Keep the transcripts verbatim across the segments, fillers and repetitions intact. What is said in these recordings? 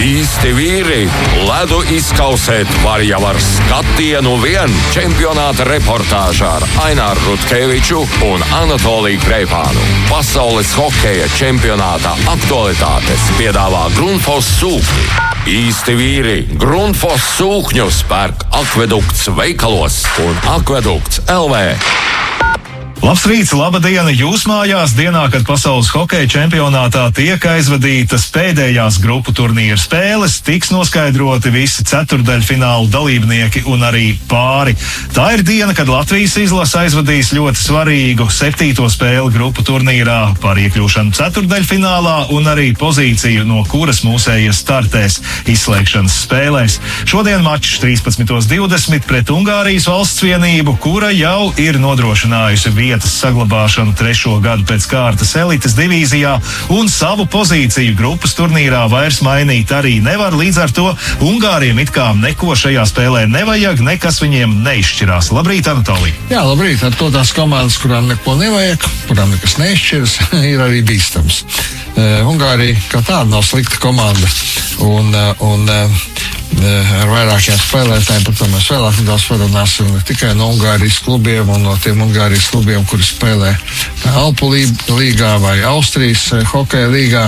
Īsti vīri ledu izkausēt var jau ar skatienu vien. Čempionāta reportāžā ar Aināru Rutkeviču un Anatoliju Kreipānu. Pasaules hokeja čempionāta aktualitātes piedāvā Grundfos sūkņi. Īsti vīri Grundfos sūkņus pērk Akvedukts veikalos un Akvedukts L V. Labs rīts, laba diena jūs mājās, dienā, kad pasaules hokeja čempionātā tiek aizvadītas pēdējās grupu turnīra spēles, tiks noskaidroti visi ceturdaļfinālu dalībnieki un arī pāri. Tā ir diena, kad Latvijas izlase aizvadīs ļoti svarīgu septīto spēli grupu turnīrā par iekļūšanu ceturdaļfinālā un arī pozīciju, no kuras mūsējie startēs izslēgšanas spēlēs. Šodien mačs trīspadsmit divdesmit pret Ungārijas valsts vienību, kura jau ir nodrošinājusi vietas saglabāšanu trešo gadu pēc kārtas elites divīzijā un savu pozīciju grupas turnīrā vairs mainīt arī nevar. Līdz ar to Ungāriem it kā neko šajā spēlē nevajag, nekas viņiem neizšķirās. Labrīt, Anatolij! Jā, labrīt. Ar to tās komandas, kurām neko nevajag, kurām nekas neizšķiras, ir arī bīstams. Uh, Ungārija kā tāda nav slikta komanda un, uh, un uh, ar vairākiem spēlētājiem, par to mēs vēlāk nedaudz parunāsim, ne tikai no Ungārijas klubiem un no tiem Ungārijas klubiem, kuri spēlē Alpu līgā vai Austrijas hokeja līgā,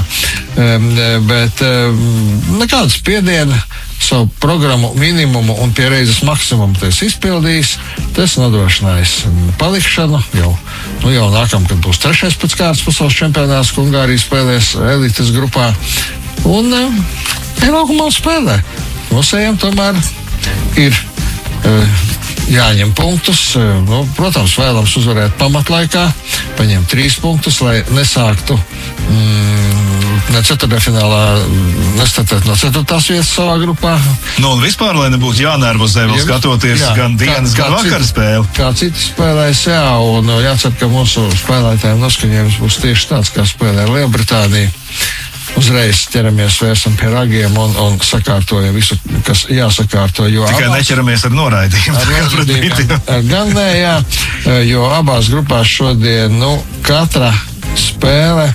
bet nekāda spiediena, savu programmu minimumu un pie reizes maksimumu tas izpildījis, tas nodrošinājis palikšanu, jau, nu jau nākam, kad būs trešais pēc kārtas pasaules čempionāts, ka Ungārija spēlēs elites grupā un ienākumā spēlē. Mūsējiem tomēr ir uh, jāņem punktus. Uh, nu, protams, vēlams uzvarēt pamatlaikā, paņemt trīs punktus, lai nesāktu mm, ne ceturtdaļfinālā, nestartēt no ceturtās vietas savā grupā. Nu, un vispār, lai nebūtu jānervozē vēl skatoties jā, gan dienas, kā, gan vakar spēli. Kā citi spēlēs, jā, un jācer, ka mūsu spēlētājiem noskaņojums būs tieši tāds, kā spēlē Lielbritānija. Uzreiz ķeramies vērsam pie ragiem un, un sakārtojam visu, kas jāsakārto. Tikai abās, neķeramies ar noraidījumu. Ar noraidījumu, ar gan nē, jā, jo abās grupās šodien, nu, katra spēle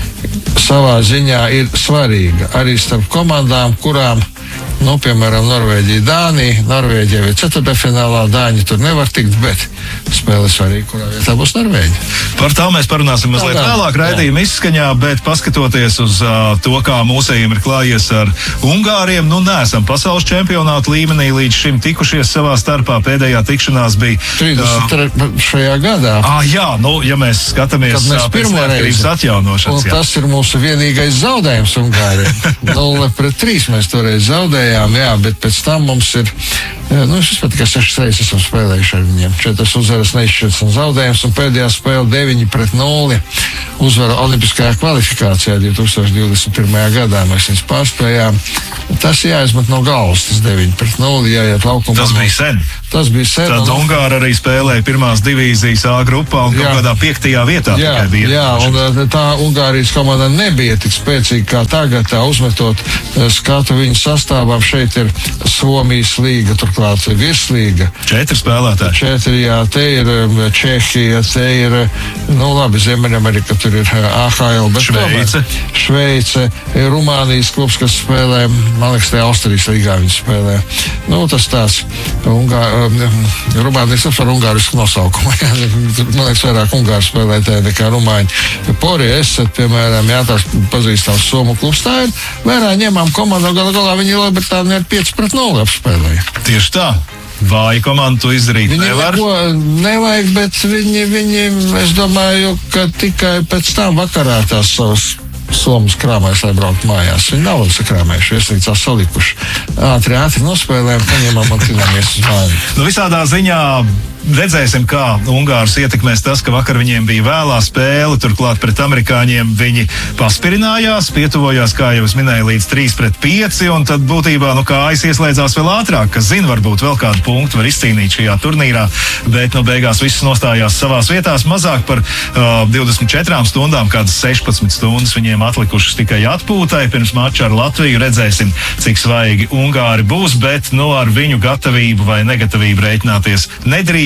savā ziņā ir svarīga. Arī starp komandām, kurām, nu, piemēram, Norvēģija, Dānija. Norvēģija ir ceturtdaļfinālā, Dāņi tur nevar tikt, bet spēle svarīga, kurā vietā būs Norvēģija. Par tā mēs parunāsim mazliet tā, vēlāk raidījuma izskaņā, bet paskatoties uz uh, to, kā mūsējiem ir klājies ar Ungāriem, nu, neesam pasaules čempionāta līmenī līdz šim tikušies savā starpā. Pēdējā tikšanās bija trīsdesmit uh, šajā gadā. Ah, jā, nu, ja mēs skatāmies mēs uh, pēc neatkarības atjaunošanas. Un tas ir mūsu vienīgais zaudējums Ungāriem. nulle pret trīs mēs toreiz zaudējām, jā, bet pēc tam mums ir, nu, es vispār tikai sešas reizes esam spēlējuši ar viņiem. Četras uzvaras, neizšķirts un zaudējums, un pēdējā spēle deviņi pret nulli uzvara olimpiskajā kvalifikācijā divi tūkstoši divdesmit pirmajā gadā. Mēs viņus pārspējām. Tas jāizmet no galvas, tas deviņi pret nulli, jāiet laukumā. Tas bija sen. Tas bija sen. Tad un... Ungāri arī spēlēja pirmās divīzijas A grupā un jā, kaut kādā piektajā vietā jā, tikai bija. Jā, un tā Ungārijas komanda nebija tik spēcīga kā tagad, tā uzmetot skatu viņu sastāvām. Šeit ir Somijas līga, turklāt virslīga. Četri spēlētāji. Četri, jā, te ir Čehija, te ir, nu labi, Ziemeļamerika, tur ir A H L, bet Šveice. Tomēr, Šveice, Rumānijas klubs, kas spēlē, man liekas, te Austrijas līgā viņi spēlē. Nu, tas tās Ungā, Rumānijas klubs ar ungārisku nosaukumu. Man liekas, vairāk ungāri spēlētāji nekā rumāņi. Pori, esat, piemēram, jā, tās pazīstams Somu klubs. Tā ir vērā ņemām komandu, gala galā viņi Lielbritānija ar pieci pret nulli apspēlēja. Tieši tā. Vāja komandu to izdarīt viņi nevar. Neko nevajag, bet viņi, viņi, es domāju, ka tikai pēc tam vakarā tās savas somas krāmēs, lai braukt mājās. Viņi nav sakrāmējuši, vieslīcā salikuši. Ātri, ātri nospēlējam, paņemam un cināmies uz māju. Nu, visādā ziņā redzēsim, kā Ungārus ietekmēs tas, ka vakar viņiem bija vēlā spēle, turklāt pret amerikāņiem viņi paspirinājās, pietuvojās, kā jau es minēju, līdz trīs pret pieci, un tad būtībā, nu, kājas ieslēdzās vēl ātrāk, kas zina, varbūt vēl kādu punktu var izcīnīt šajā turnīrā, bet, nu, beigās viss nostājās savās vietās, mazāk par uh, divdesmit četrām stundām, kādas sešpadsmit stundas viņiem atlikušas tikai atpūtai, pirms mača ar Latviju redzēsim, cik svaigi Ungāri būs, bet, nu, ar viņu gatavību vai negatavību rēķināties nedrīkst.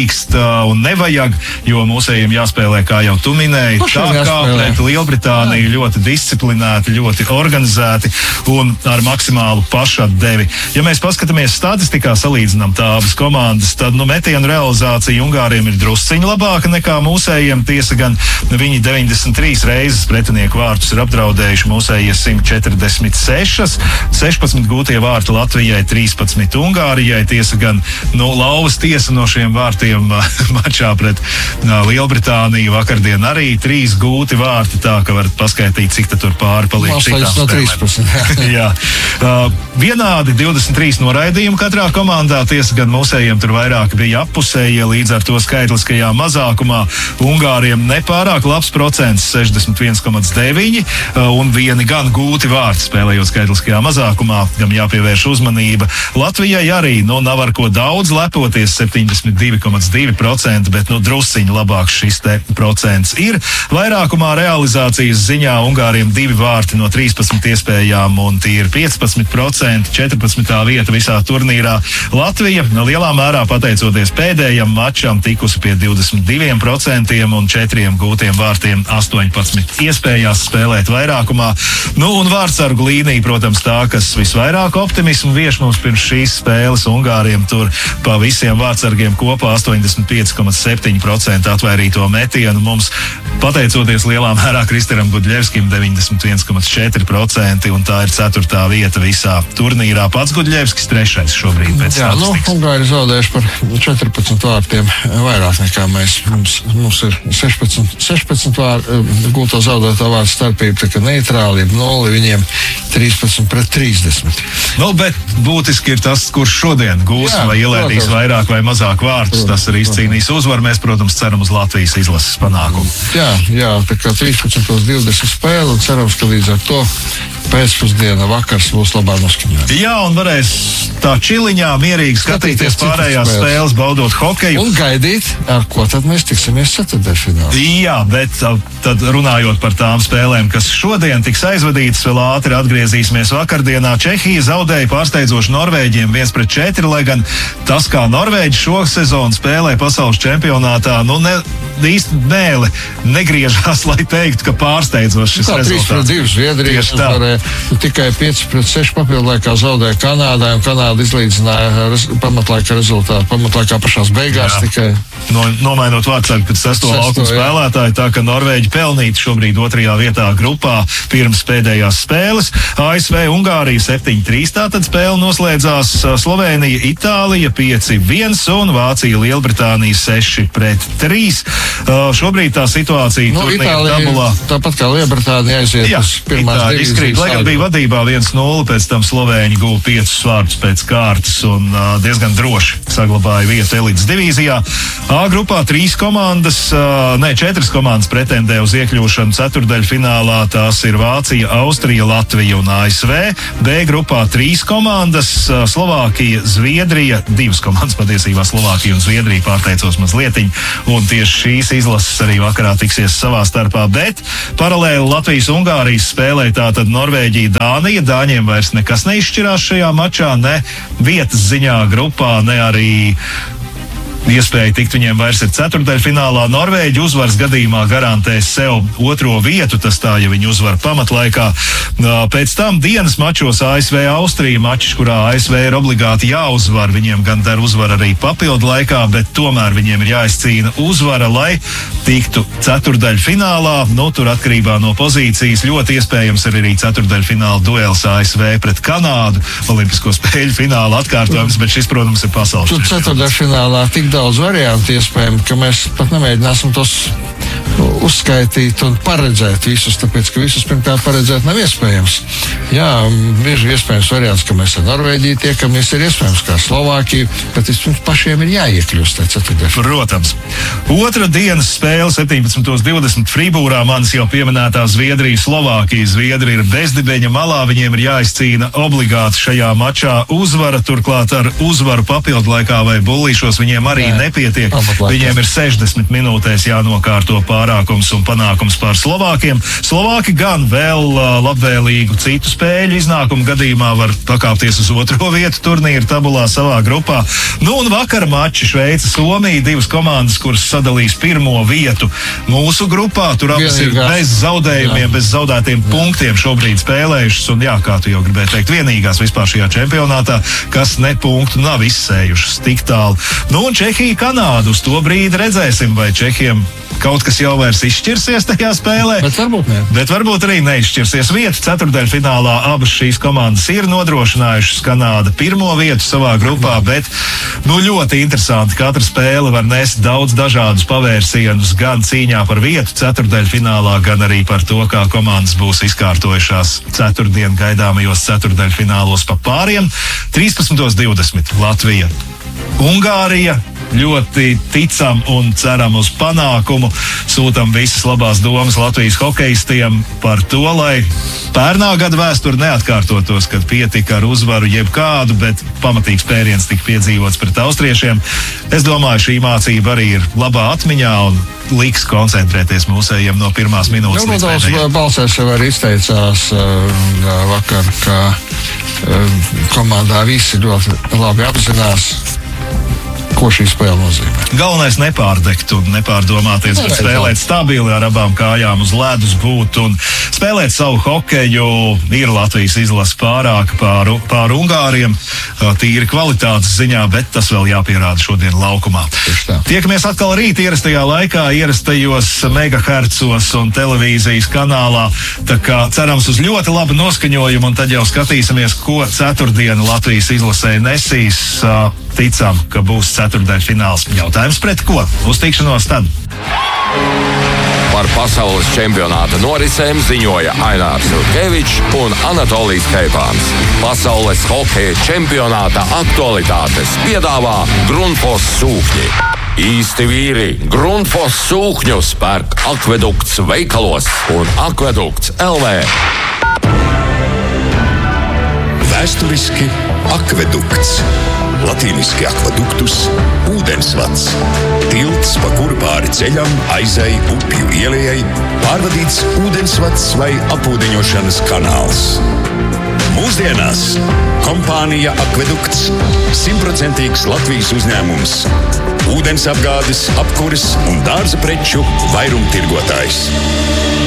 nedrīkst un nevajag, jo mūsējiem jāspēlē, kā jau tu minēji, Pašiem tā kā jāspēlē. pret Lielbritāniju, ļoti disciplinēti, ļoti organizēti un ar maksimālu pašatdevi. Ja mēs paskatāmies statistikā, salīdzinām tā abas komandas, tad nu, metienu realizācija Ungāriem ir drusciņi labāka nekā mūsējiem. Tiesa gan viņi deviņdesmit trīs reizes pretinieku vārtus ir apdraudējuši, mūsējie simt četrdesmit seši, sešpadsmit gūtie vārti Latvijai, trīspadsmit Ungārijai. Tiesa gan nu, lauvas tiesa no šiem vārtiem mačā pret uh, Lielbritāniju vakardien arī trīs gūti vārti, tā ka varat paskaitīt, cik tad tur pāri paliek citām no spēlēm. Jā. Uh, vienādi divdesmit trīs noraidījumi katrā komandā, tiesa gan mūsējiem tur vairāk bija appusējie, līdz ar to skaitliskajā mazākumā Ungāriem nepārāk labs procents, sešdesmit viens komats deviņi, uh, un vieni gan gūti vārti spēlējot skaitliskajā mazākumā, kam jāpievērš uzmanība. Latvijai arī, nu, nav ar ko daudz lepoties, septiņdesmit divi komats divi procenti, bet, nu, drusciņi labāks šis te procents ir. Vairākumā realizācijas ziņā Ungāriem divi vārti no trīspadsmit iespējām, un tie ir piecpadsmit procenti, četrpadsmitā vieta visā turnīrā. Latvija lielā mērā pateicoties pēdējam mačam tikusi pie divdesmit diviem procentiem un četriem gūtiem vārtiem astoņpadsmit iespējās spēlēt vairākumā. Nu, un vārtsargu līnija, protams, tā, kas visvairāk optimismu vieš mums pirms šīs spēles. Ungāriem tur pa visiem vārtsargiem kopā astoņdesmit pieci komats septiņi procenti atvairīto metienu. Mums, pateicoties lielā mērā Kristaram Gudļevskim, deviņdesmit viens komats četri procenti, un tā ir ceturtā vieta visā turnīrā. Pats Gudļevskis trešais šobrīd pēc Jā, nu, statistikas. Ungāri zaudējuši par četrpadsmit vārtiem vairāk nekā mēs. Mums, mums ir sešpadsmit, sešpadsmit vār, gūto zaudēto vārtu starpība, tā kā neitrāli, jeb nulli, viņiem trīspadsmit pret trīsdesmit. Nu, bet būtiski ir tas, kurš šodien gūs Jā, vai ielēdīs protams. vairāk vai mazāk vārtus. Tas arī izcīnīs uzvaru. Mēs, protams, ceram uz Latvijas izlases panākumu. Jā, jā, tā kā trīspadsmit divdesmit spēle, un cerams, ka līdz ar to pēcpusdiena vakars būs labā noskaņā. Jā, un varēs tā čiliņā mierīgi skatīties Skatīties pārējās citas spēles. spēles, baudot hokeju. Un gaidīt, ar ko tad mēs tiksimies ceturtdaļfinālā. Jā, bet uh, tad runājot par tām spēlēm, kas šodien tiks aizvadītas, vēl ātri atgriezīsimies vakardienā. Čehija zaudēja pārsteidzoši Norvēģiem viens pret četri, lai gan tas, kā Norvēģi šo sezonu spēlē pasaules čempionātā, nu ne, īsti mēli negriežās, lai teiktu, ka pārsteidzoši šis Kā trīs pret rezultāts. divi Zviedrijas Tieši tā. varēja, tikai pieci pret seši papildu laikā zaudēja Kanādai, un Kanāda izlīdzināja rez, pamatlaika rezultātu. Pamatlaikā pašās beigās Jā. tikai. No, nomainot vārdsargu pēc sesto Sesto, laukuma jā. spēlētāju, tā ka Norvēģi pelnīti šobrīd otrajā vietā grupā pirms pēdējās spēles. A S V Ungārija septiņi trīs, tātad spēle noslēdzās. Slovēnija Itālija pieci viens un Vācija Lielbritānija seši pret trīs. Uh, šobrīd tā situācija Nu, turnīra Itālija, tabulā. tāpat kā Lielbritānija, aiziet Jā, uz pirmās Itāļi izkrīt, lai gan bija vadībā viens nulle, pēc tam Slovēņi guva piecus vārtus pēc kārtas un uh, diezgan droši saglabāja vietu elites divīzijā. A grupā trīs komandas, uh, ne, četras komandas pretendē uz iekļūšanu ceturdaļfinālā. Tās ir Vācija, Austrija, Latvija un A S V. B grupā trīs komandas, uh, Slovākija, Zviedrija, divas komandas patiesībā Slovākija un Zviedrija, pārteicos mazlietiņ, un tieši šīs izlases arī vakarā tiksies savā starpā, bet paralēli Latvijas-Ungārijas spēlē tātad Norvēģija, Dānija. Dāņiem vairs nekas neizšķirās šajā mačā, ne vietas ziņā grupā, ne arī iespēja tikt viņiem vairs ir ceturdaļfinālā. Norvēģi uzvaras gadījumā garantēs sev otro vietu, tas tā, ja viņi uzvar pamatlaikā. Pēc tam dienas mačos A S V Austrija mačs, kurā A S V ir obligāti jāuzvar. Viņiem gan dar uzvar arī papildu laikā, bet tomēr viņiem ir jāizcīna uzvara, lai tiktu ceturdaļfinālā. Nu, tur atkarībā no pozīcijas ļoti iespējams ir arī ceturdaļfināla duels A S V pret Kanādu. Olimpisko spēļu fināla atkārtojums, bet šis, protams, ir pasaules Tur čempionāts. ceturtdaļfinālā tik daudz variantu iespējami, ka mēs pat nemēģināsim tos uzskaitīt un paredzēt visus, tāpēc, ka visus pirmkārt paredzēt nav iespējams. Jā, ir iespējams variants, ka mēs ar Norvēģiju tiekamies, ir iespējams kā Slovākiju, bet vispirms pašiem ir jāiekļūst tā ceturtdaļfinālā. Protams. Otra dienas spēle septiņpadsmit divdesmit Fribūrā, manis jau pieminētā Zviedrija, Slovākija. Zviedri ir bezdibeņa malā, viņiem ir jāizcīna obligāti šajā mačā uzvara, turklāt ar uzvaru papildu laikā vai bullīšos viņiem arī Nē, nepietiek. pamatlaikā. Viņiem ir sešdesmit minūtēs jānokārto pārākums un panākums pār Slovākiem. Slovāki gan vēl uh, labvēlīgu citu spēli spēļu iznākumu gadījumā var pakāpties uz otro vietu turnīra tabulā savā grupā. Nu un vakar mači Šveice, Somija, divas komandas, kuras sadalīs pirmo vietu mūsu grupā. Tur abas ir bez zaudējumiem, jā. bez zaudētiem jā. punktiem šobrīd spēlējušas. Un jā, kā tu jau gribēji teikt, vienīgās vispār šajā čempionātā, kas ne punktu nav izsējušas tik tālu. Nu un Čehija, Kanāda, uz to brīdi redzēsim, vai Čehiem kaut kas jau vairs izšķirsies tajā spēlē. Bet varbūt ne. Bet varbūt arī neizšķirsies vietu. Ceturtdaļfinālā abas šīs komandas ir nodrošinājušas. Kanāda pirmo vietu savā grupā, bet nu ļoti interesanti. Katra spēle var nest daudz dažādus pavērsienus gan cīņā par vietu ceturtdaļfinālā, gan arī par to, kā komandas būs izkārtojušās ceturtdien gaidāmajos ceturtdaļfinālos pa pāriem. trīspadsmit divdesmit Latvija. Ungārija. Ļoti ticam un ceram uz panākumu. Sūtam visas labās domas Latvijas hokejistiem par to, lai pērnā gada vēsture neatkārtotos, kad pietika ar uzvaru jebkādu, bet pamatīgs pēriens tika piedzīvots pret austriešiem. Es domāju, šī mācība arī ir labā atmiņā un liks koncentrēties mūsējiem no pirmās minūtes. Nu, daudz balsēs jau arī izteicās uh, vakar, ka uh, komandā visi ļoti labi apzinās, ko šī spēle nozīmē. Galvenais nepārdegt un nepārdomāties, bet spēlēt stabili ar abām kājām uz ledus būt un spēlēt savu hokeju. Ir Latvijas izlase pārāk pār, pār Ungāriem, tīri kvalitātes ziņā, bet tas vēl jāpierāda šodien laukumā. Tiekamies atkal rīt ierastajā laikā, ierastajos megahercos un televīzijas kanālā. Tā kā cerams uz ļoti labu noskaņojumu un tad jau skatīsimies, ko ceturtdienu Latvijas izlasē nesīs. Ticam, ka būs ceturtdaļfināls. Jautājums pret ko? Uz tikšanos tad! Par pasaules čempionāta norisēm ziņoja Ainārs Rutkevičs un Anatolijs Kreipāns. Pasaules hokeja čempionāta aktualitātes piedāvā Grundfos sūkņi. Īsti vīri Grundfos sūkņus pērk Akvedukts veikalos un Akvedukts L V. Vēsturiski Akvedukts. Latīniski akvaduktus, ūdensvads, tilts, pa kuru pāri ceļam, aizai, upju ielejai, pārvadīts ūdensvads vai apūdeņošanas kanāls. Mūsdienās kompānija Akvedukts, simtprocentīgs Latvijas uzņēmums, ūdensapgādes, apkures un dārza preču vairumtirgotājs.